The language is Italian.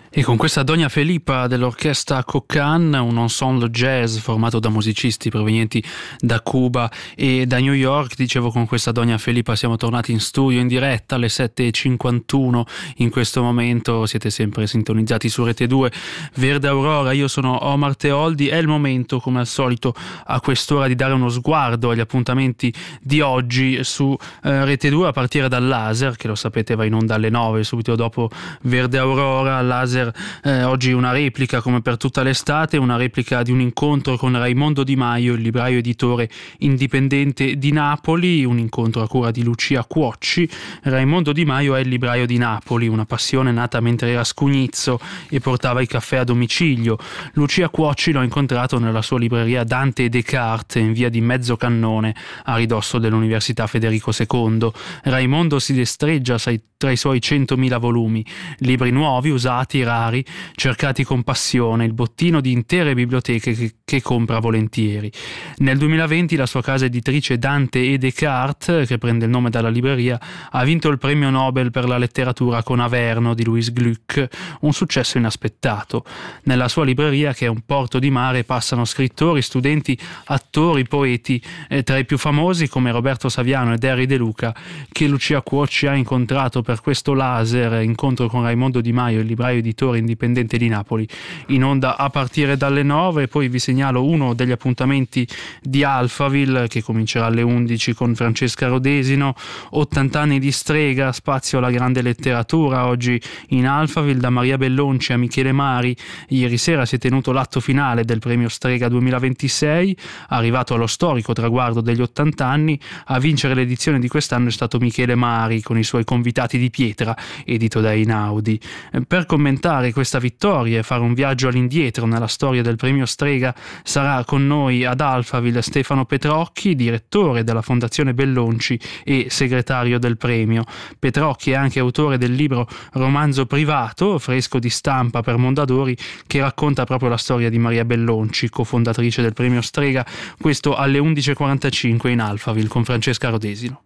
E con questa Doña Felipa dell'orchestra Cocan, un ensemble jazz formato da musicisti provenienti da Cuba e da New York, dicevo, con questa Doña Felipa siamo tornati in studio in diretta alle 7:51. In questo momento siete sempre sintonizzati su Rete 2 Verde Aurora. Io sono Omar Teoldi. È il momento, come al solito a quest'ora, di dare uno sguardo agli appuntamenti di oggi su Rete 2, a partire dal Laser, che lo sapete va in onda alle 9 subito dopo Verde Aurora. Laser oggi una replica, come per tutta l'estate, una replica di un incontro con Raimondo Di Maio, il libraio editore indipendente di Napoli, un incontro a cura di Lucia Cuocci. Raimondo Di Maio è il libraio di Napoli, una passione nata mentre era scugnizzo e portava i caffè a domicilio. Lucia Cuocci l'ho incontrato nella sua libreria Dante e Descartes in via di Mezzocannone, a ridosso dell'Università Federico II. Raimondo si destreggia tra i suoi 100.000 volumi, libri nuovi, usati, rari, cercati con passione, il bottino di intere biblioteche che compra volentieri. Nel 2020 la sua casa editrice Dante e Descartes, che prende il nome dalla libreria, ha vinto il premio Nobel per la letteratura con Averno di Louis Gluck, un successo inaspettato. Nella sua libreria, che è un porto di mare, passano scrittori, studenti, attori, poeti, tra i più famosi come Roberto Saviano ed Harry De Luca, che Lucia Cuocci ha incontrato per questo Laser, incontro con Raimondo Di Maio, il libraio editore indipendente di Napoli, in onda a partire dalle 9. Poi vi segnalo uno degli appuntamenti di Alphaville, che comincerà alle 11 con Francesca Rodesino. 80 anni di Strega, spazio alla grande letteratura oggi in Alphaville, da Maria Bellonci a Michele Mari. Ieri sera si è tenuto l'atto finale del premio Strega 2026, arrivato allo storico traguardo degli 80 anni. A vincere l'edizione di quest'anno è stato Michele Mari con i suoi Convitati di pietra, edito da Einaudi. Per commentare questa vittoria e fare un viaggio all'indietro nella storia del premio Strega sarà con noi ad Alphaville Stefano Petrocchi, direttore della Fondazione Bellonci e segretario del premio. Petrocchi è anche autore del libro Romanzo privato, fresco di stampa per Mondadori, che racconta proprio la storia di Maria Bellonci, cofondatrice del premio Strega. Questo alle 11:45 in Alphaville con Francesca Rodesino.